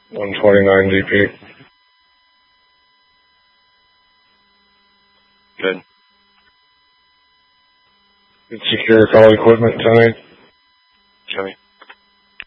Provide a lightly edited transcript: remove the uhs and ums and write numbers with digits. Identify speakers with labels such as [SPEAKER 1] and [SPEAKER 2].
[SPEAKER 1] 129 DP.
[SPEAKER 2] Good.
[SPEAKER 1] Good secure call equipment tonight.
[SPEAKER 2] Jimmy.